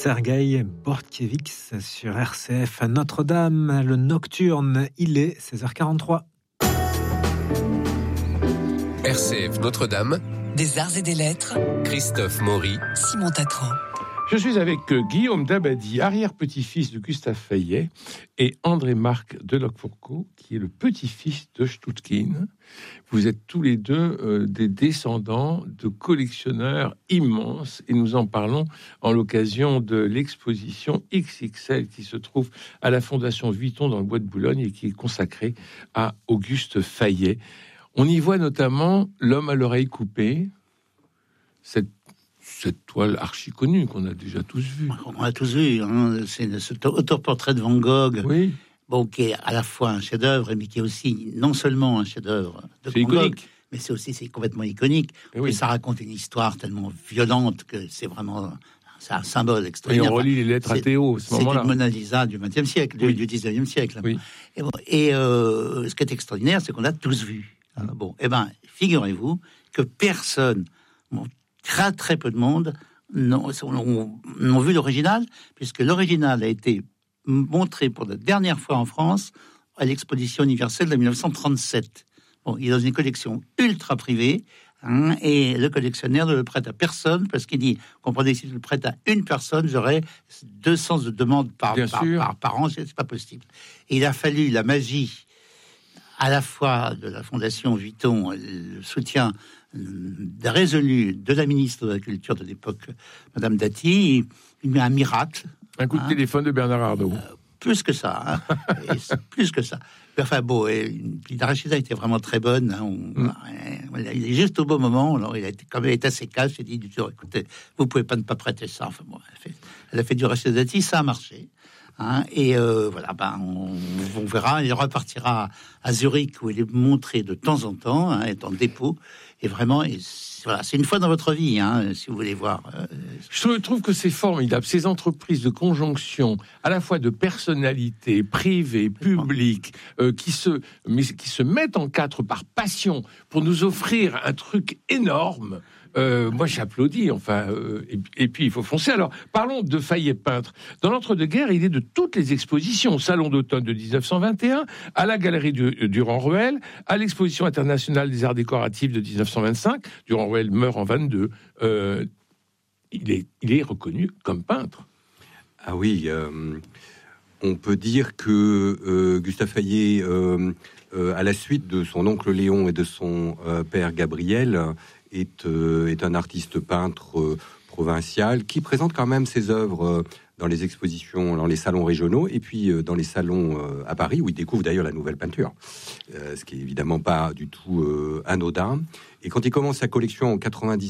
Sergueï Bortkiewicz sur RCF à Notre-Dame, le Nocturne, il est 16h43. RCF Notre-Dame, des arts et des lettres, Christophe Maury, Simon Tatran. Je suis avec Guillaume Dabadi, arrière-petit-fils de Gustave Fayet, et André-Marc de Locquefourcault, qui est le petit-fils de Stutkin. Vous êtes tous les deux des descendants de collectionneurs immenses, et nous en parlons en l'occasion de l'exposition XXL qui se trouve à la Fondation Vuitton dans le Bois de Boulogne et qui est consacrée à Auguste Fayet. On y voit notamment l'homme à l'oreille coupée, cette toile archi connue qu'on a déjà tous vue. On a tous vu, hein. C'est cet autoportrait de Van Gogh, oui. Bon, qui est à la fois un chef-d'œuvre, mais qui est aussi non seulement un chef-d'œuvre de Van Gogh, mais c'est complètement iconique. Oui. Ça raconte une histoire tellement violente que c'est un symbole extraordinaire. Et on relit les lettres à Théo, ce moment-là. C'est une Mona Lisa du XXe siècle, du XIXe siècle. Oui. Et ce qui est extraordinaire, c'est qu'on l'a tous vu. Bon, figurez-vous que personne, très très peu de monde, n'ont vu l'original, puisque l'original a été montré pour la dernière fois en France à l'exposition universelle de 1937. Bon, il est dans une collection ultra privée, et le collectionneur ne le prête à personne, parce qu'il dit, comprenez, si je le prête à une personne, j'aurais 200 demandes par an, c'est pas possible. Et il a fallu la magie à la fois de la Fondation Vuitton, le soutien résolu de la ministre de la Culture de l'époque, Madame Dati, il met un miracle. Un coup de téléphone de Bernard Arnault. Plus que ça, plus que ça. Enfin bon, l'arachida était vraiment très bonne. Il est juste au bon moment. Alors il a été, comme elle est assez cash, il a dit du tout, écoutez, vous pouvez pas ne pas prêter ça. Enfin bon, elle a fait du rachida Dati, ça a marché. On verra. Il repartira à Zurich où il est montré de temps en temps, est en dépôt. Et vraiment, c'est une fois dans votre vie, si vous voulez voir. Je trouve que c'est formidable, ces entreprises de conjonction, à la fois de personnalités privées, publiques, qui se mettent en quatre par passion pour nous offrir un truc énorme. Moi, j'applaudis, et puis il faut foncer. Alors, parlons de Fayet peintre. Dans l'entre-deux-guerres, il est de toutes les expositions, au Salon d'automne de 1921, à la Galerie Durand-Ruel, à l'Exposition internationale des arts décoratifs de 1925. Durand-Ruel meurt en 22. Il est reconnu comme peintre. Ah oui, on peut dire que Gustave Fayet, à la suite de son oncle Léon et de son père Gabriel, est un artiste peintre provincial qui présente quand même ses œuvres dans les expositions, dans les salons régionaux et puis dans les salons à Paris où il découvre d'ailleurs la nouvelle peinture, ce qui est évidemment pas du tout anodin. Et quand il commence sa collection en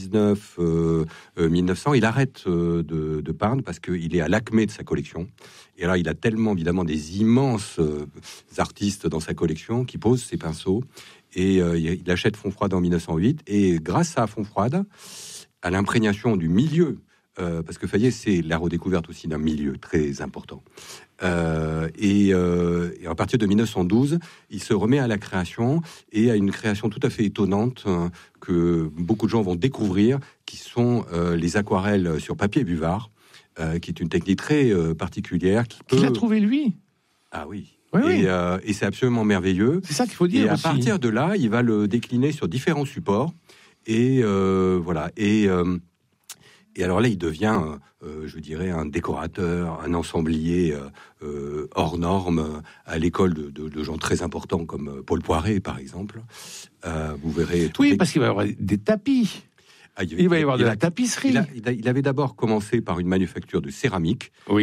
99-1900, il arrête de peindre parce qu'il est à l'acmé de sa collection. Et alors il a tellement évidemment des immenses artistes dans sa collection qui posent ses pinceaux. Et il achète Fontfroide en 1908. Et grâce à Fontfroide, à l'imprégnation du milieu, parce que Fayet, c'est la redécouverte aussi d'un milieu très important. Et à partir de 1912, il se remet à la création et à une création tout à fait étonnante que beaucoup de gens vont découvrir, qui sont les aquarelles sur papier buvard, qui est une technique très particulière. Il l'a trouvé lui. Ah oui. Oui. Et c'est absolument merveilleux. C'est ça qu'il faut dire. Et à aussi. partir de là, il va le décliner sur différents supports. Et voilà. Et alors là, il devient, je dirais, un décorateur, un ensemblier hors norme à l'école de gens très importants comme Paul Poiret, par exemple. Vous verrez. Parce qu'il va y avoir des tapis. Il va y avoir de la tapisserie. Il avait d'abord commencé par une manufacture de céramique en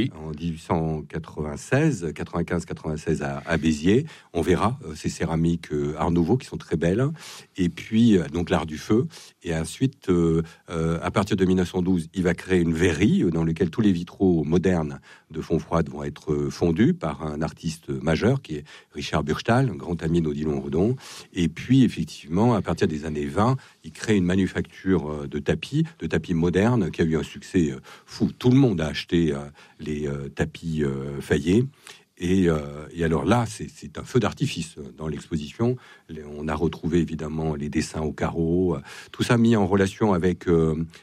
1895-96 à Béziers. On verra ces céramiques Art Nouveau qui sont très belles. Et puis, donc l'art du feu. Et ensuite, à partir de 1912, il va créer une verrerie dans laquelle tous les vitraux modernes de Fontfroide vont être fondus par un artiste majeur qui est Richard Burchtal, un grand ami d'Odilon Redon. Et puis, effectivement, à partir des années 20, il crée une manufacture de tapis modernes qui a eu un succès fou. Tout le monde a acheté les tapis Fayet. Et alors là, c'est un feu d'artifice dans l'exposition. On a retrouvé évidemment les dessins au carreau, tout ça mis en relation avec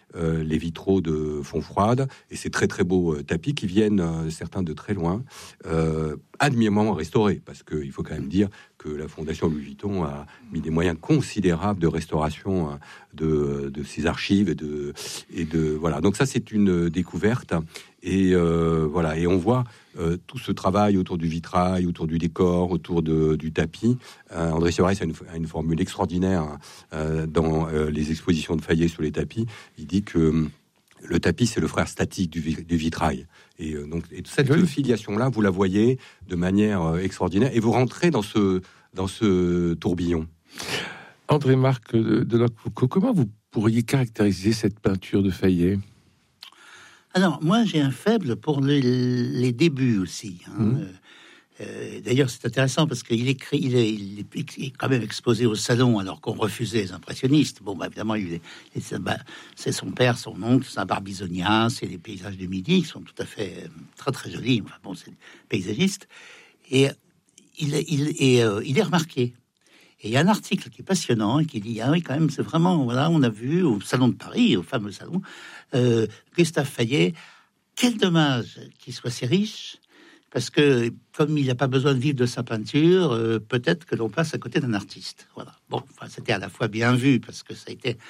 les vitraux de Fontfroide et ces très très beaux tapis qui viennent certains de très loin, admirablement restaurés, parce qu'il faut quand même dire que la Fondation Louis Vuitton a mis des moyens considérables de restauration de ses archives et de voilà. Donc ça c'est une découverte et voilà, et on voit tout ce travail autour du vitrail, autour du décor, autour du tapis. André Suarez a une formule extraordinaire dans les expositions de Fayet sur les tapis. Il dit que le tapis, c'est le frère statique du vitrail. Et donc, cette filiation-là, vous la voyez de manière extraordinaire. Et vous rentrez dans ce tourbillon. André-Marc Delocq, comment vous pourriez caractériser cette peinture de Fayet ? Alors, moi, j'ai un faible pour les débuts aussi. D'ailleurs, c'est intéressant parce qu'il écrit, il est quand même exposé au salon alors qu'on refusait les impressionnistes. Bon, évidemment, c'est son père, son oncle, c'est un barbizonien, c'est les paysages du Midi qui sont tout à fait très très jolis. Enfin bon, c'est paysagiste et il est remarqué. Et il y a un article qui est passionnant et qui dit ah oui quand même c'est vraiment voilà on a vu au salon de Paris, au fameux salon, Gustave Fayet. Quel dommage qu'il soit si riche. Parce que, comme il n'a pas besoin de vivre de sa peinture, peut-être que l'on passe à côté d'un artiste. Voilà. Bon, enfin, c'était à la fois bien vu, parce que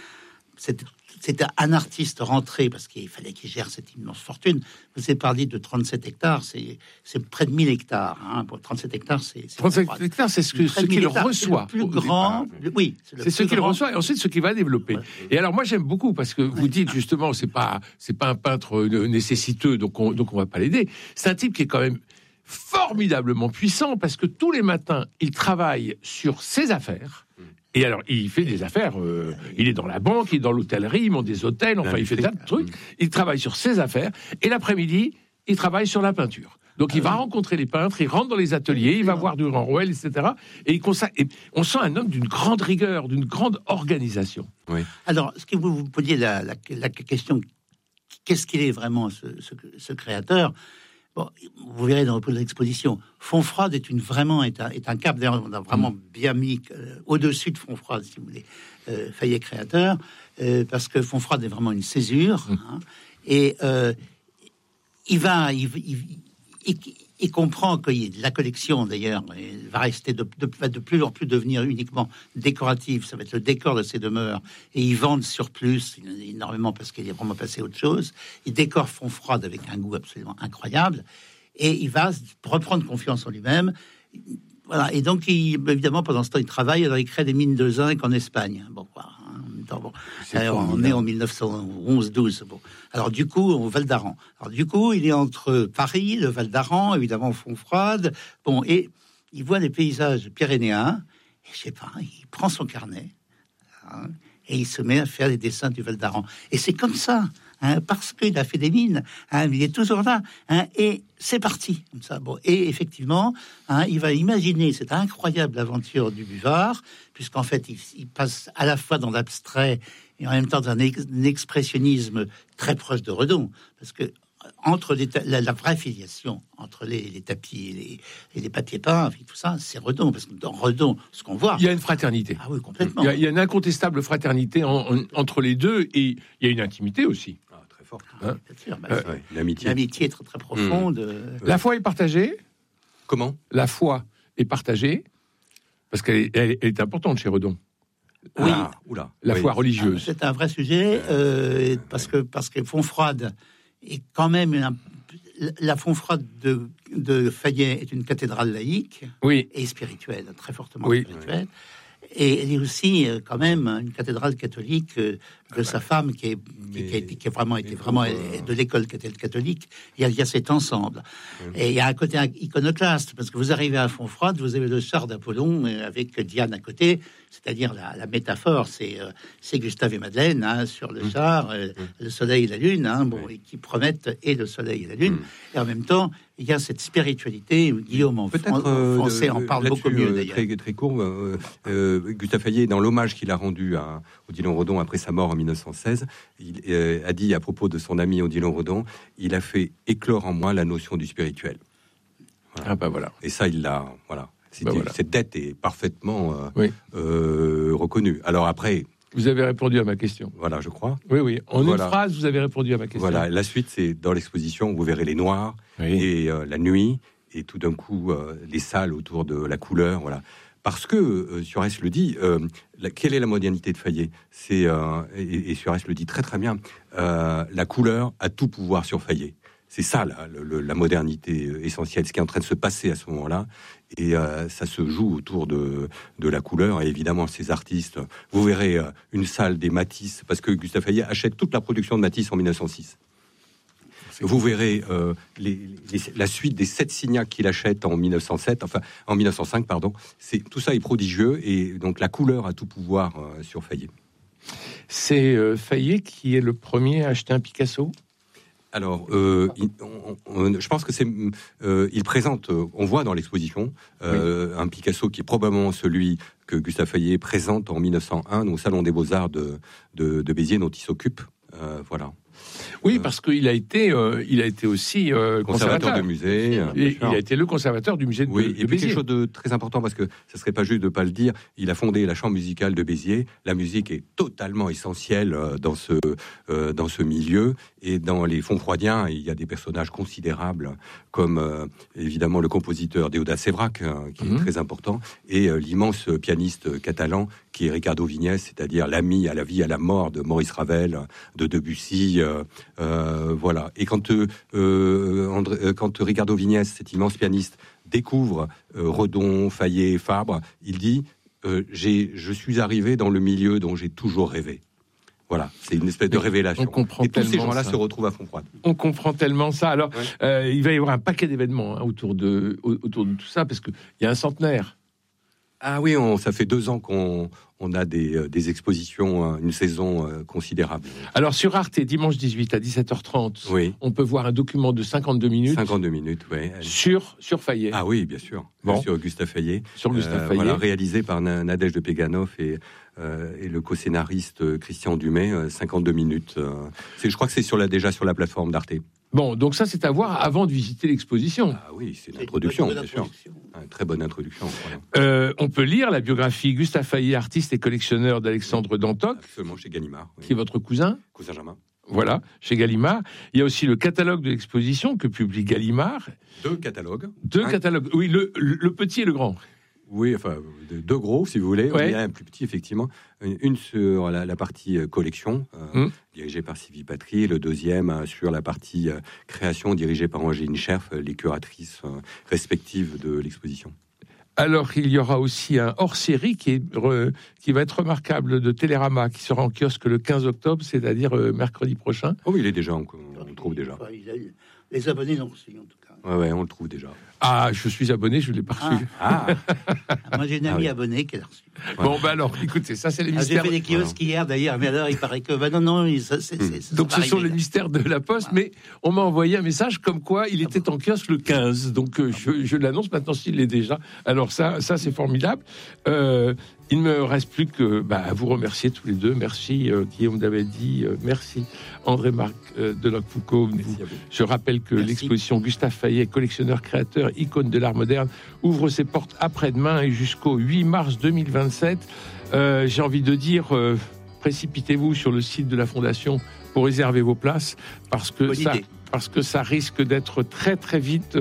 c'était un artiste rentré, parce qu'il fallait qu'il gère cette immense fortune. Vous avez parlé de 37 hectares, c'est près de 1000 hectares. Hein. Pour 37 hectares, c'est 37 hectares, c'est ce qu'il reçoit. C'est le plus grand, oui. C'est ce qu'il reçoit, et ensuite ce qu'il va développer. Ouais. Et alors, moi, j'aime beaucoup, parce que vous dites, justement, c'est pas un peintre nécessiteux, donc on va pas l'aider. C'est un type qui est quand même formidablement puissant parce que tous les matins, il travaille sur ses affaires. Et alors, il fait des affaires. Il est dans la banque, il est dans l'hôtellerie, il monte des hôtels. Enfin, il fait plein de trucs. Il travaille sur ses affaires. Et l'après-midi, il travaille sur la peinture. Donc, il va rencontrer les peintres, il rentre dans les ateliers, il va voir Durand-Ruel, etc. Et on sent un homme d'une grande rigueur, d'une grande organisation. Oui. Alors, ce que vous posiez la question, qu'est-ce qu'il est vraiment, ce créateur ? Bon, vous verrez dans l'exposition, Fontfroide est un cap. D'ailleurs, on a vraiment bien mis au-dessus de Fontfroide, si vous voulez, Fayet créateur, parce que Fontfroide est vraiment une césure. Et il comprend que la collection, d'ailleurs, va rester va de plus en plus devenir uniquement décorative. Ça va être le décor de ses demeures. Et il vend le surplus énormément parce qu'il est vraiment passé à autre chose. Il décore Fontfroide avec un goût absolument incroyable. Et il va reprendre confiance en lui-même. Voilà. Et donc, évidemment, pendant ce temps, il travaille. Alors, il crée des mines de zinc en Espagne. Bon, voilà. Bon. Alors, on est en 1911-12. Bon. Alors du coup, au Val d'Aran. Alors du coup, il est entre Paris, le Val d'Aran, évidemment Fontfroide. Bon, et il voit les paysages pyrénéens. Et je sais pas, il prend son carnet et il se met à faire les dessins du Val d'Aran. Et c'est comme ça, parce qu'il a fait des mines. Il est toujours là. Et c'est parti. Comme ça. Bon, et effectivement, il va imaginer cette incroyable aventure du Buvard, puisqu'en fait, il passe à la fois dans l'abstrait et en même temps dans un expressionnisme très proche de Redon. Parce que entre la vraie filiation entre les tapis et les papiers peints, tout ça, c'est Redon. Parce que dans Redon, ce qu'on voit... Il y a une fraternité. Ah oui, complètement. Il y a une incontestable fraternité entre les deux, et il y a une intimité aussi. Très forte. Bien sûr. L'amitié est très, très profonde. La foi est partagée. Comment ? La foi est partagée, parce qu'elle est importante chez Redon. Oui, la foi religieuse. C'est un vrai sujet, parce que Fontfroide est quand même la Fontfroide de Fayet est une cathédrale laïque et spirituelle, très fortement spirituelle. Et elle est aussi quand même une cathédrale catholique de sa femme qui a vraiment été de l'école catholique. Il y a cet ensemble. Et il y a un côté iconoclaste, parce que vous arrivez à Fontfroide, vous avez le char d'Apollon avec Diane à côté, c'est-à-dire la métaphore, c'est Gustave et Madeleine sur le char, le soleil et la lune, et qui promettent et le soleil et la lune. Et en même temps, il y a cette spiritualité. Guillaume en français en parle beaucoup mieux d'ailleurs. Très court. Gustave Fayet, dans l'hommage qu'il a rendu à Odilon Redon après sa mort en 1916, il a dit à propos de son ami Odilon Redon, il a fait éclore en moi la notion du spirituel. Voilà. Et ça, il l'a. Voilà. Cette dette est parfaitement reconnue. Alors après, Vous avez répondu à ma question. Voilà, je crois. Oui. En Voilà. une phrase, vous avez répondu à ma question. Voilà, la suite, c'est dans l'exposition, vous verrez les noirs Oui. et la nuit, et tout d'un coup, les salles autour de la couleur, voilà. Parce que, Suarez le dit, quelle est la modernité de Fayet ? Et Suarez le dit très très bien, la couleur a tout pouvoir sur Fayet. C'est ça, la modernité essentielle, ce qui est en train de se passer à ce moment-là. Et ça se joue autour de la couleur. Et évidemment, ces artistes, vous verrez une salle des Matisse, parce que Gustave Fayet achète toute la production de Matisse en 1906. Vous verrez la suite des 7 Signac qu'il achète en 1905, pardon. Tout ça est prodigieux, et donc la couleur a tout pouvoir sur Fayet. C'est Fayet qui est le premier à acheter un Picasso ? Alors, je pense que il présente, on voit dans l'exposition, un Picasso qui est probablement celui que Gustave Fayet présente en 1901 au Salon des Beaux-Arts de Béziers, dont il s'occupe. Voilà. Oui, parce qu'il a été aussi conservateur de musée. Il a été le conservateur du musée de Béziers. Et puis Béziers. quelque chose de très important, parce que ça serait pas juste de pas le dire, il a fondé la chambre musicale de Béziers. La musique est totalement essentielle dans ce milieu. Et dans les Fontfroidiens, il y a des personnages considérables, comme évidemment le compositeur Déodat Séverac, qui est très important, et l'immense pianiste catalan qui est Ricardo Vignès, c'est-à-dire l'ami à la vie, à la mort de Maurice Ravel, de Debussy, voilà. Et quand Ricardo Vignès, cet immense pianiste, découvre Redon, Fayet, Fabre, il dit je suis arrivé dans le milieu dont j'ai toujours rêvé. Voilà, c'est une espèce de révélation. Et tous ces gens-là se retrouvent à Fontfroide. On comprend tellement ça. Alors, il va y avoir un paquet d'événements autour de tout ça, parce qu'il y a un centenaire. Ah oui, ça fait 2 ans qu'on a des expositions, une saison considérable. Alors, sur Arte, dimanche 18 à 17h30, oui. On peut voir un document de 52 minutes. 52 minutes, oui. Sur Fayet. Ah oui, bien sûr. Bon. Sur Gustave Fayet. Sur Gustave Fayet. Voilà, réalisé par Nadège de Peganov et le co-scénariste Christian Dumay, 52 minutes. Je crois que c'est déjà sur la plateforme d'Arte. Bon, donc ça, c'est à voir avant de visiter l'exposition. Ah oui, c'est une introduction, bien sûr. Une très bonne introduction. Voilà. On peut lire la biographie Gustave Fayet, artiste et collectionneur d'Alexandre Dantoc. Absolument, chez Gallimard. Oui. Qui est votre cousin. Cousin Germain. Voilà, chez Gallimard. Il y a aussi le catalogue de l'exposition que publie Gallimard. 2 catalogues. 2 catalogues, oui, le petit et le grand. Oui, enfin, 2 gros, si vous voulez. Ouais. Il y a un plus petit, effectivement. Une sur la partie collection, dirigée par Sylvie Patry. Le deuxième sur la partie création, dirigée par Angéline Scherf, les curatrices respectives de l'exposition. Alors, il y aura aussi un hors-série qui va être remarquable de Télérama, qui sera en kiosque le 15 octobre, c'est-à-dire mercredi prochain. Oh oui, il est déjà, on le trouve déjà. Les abonnés l'ont reçu, en tout cas. Ouais, on le trouve déjà. Ah, je suis abonné, je ne l'ai pas reçu. Moi, j'ai une amie abonnée qui l'a reçu. Bon, alors, écoutez, ça, c'est les mystères. J'ai fait des kiosques hier, d'ailleurs, mais alors, il paraît que... Donc, ce sont les mystères de la Poste, mais on m'a envoyé un message comme quoi il était en kiosque le 15. Donc, je l'annonce maintenant s'il l'est déjà. Alors, ça c'est formidable. Il ne me reste plus que vous remercier tous les deux. Merci Guillaume Daveidi, merci André-Marc Deloc-Foucault. Je rappelle que l'exposition Gustave Fayet, collectionneur, créateur, icône de l'art moderne, ouvre ses portes après-demain et jusqu'au 8 mars 2027. J'ai envie de dire, précipitez-vous sur le site de la Fondation pour réserver vos places, parce que ça risque d'être très très vite.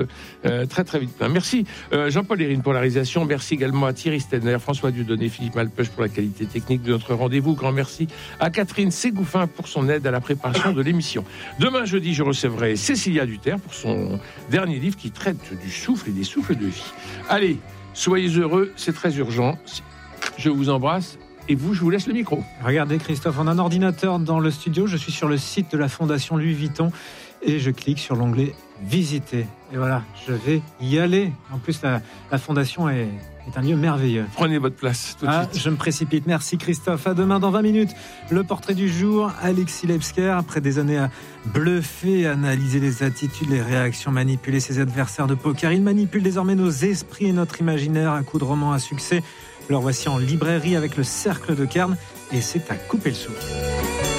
Merci Jean-Paul Hérine pour la réalisation. Merci également à Thierry Stenner, François Dieudonné, Philippe Malpeuch pour la qualité technique de notre rendez-vous. Grand merci à Catherine Ségouffin pour son aide à la préparation de l'émission. Demain jeudi, je recevrai Cécilia Duterre pour son dernier livre qui traite du souffle et des souffles de vie. Allez, soyez heureux, c'est très urgent. Je vous embrasse. Et vous, je vous laisse le micro. Regardez Christophe, on a un ordinateur dans le studio. Je suis sur le site de la Fondation Louis Vuitton et je clique sur l'onglet Visiter. Et voilà, je vais y aller. En plus, la Fondation est un lieu merveilleux. Prenez votre place tout de suite. Je me précipite. Merci Christophe. À demain dans 20 minutes. Le portrait du jour, Alexis Lebsker. Après des années à bluffer, analyser les attitudes, les réactions, manipuler ses adversaires de poker, il manipule désormais nos esprits et notre imaginaire. Un coup de roman à succès. Le voici en librairie avec Le Cercle de Cairns et c'est à couper le souffle.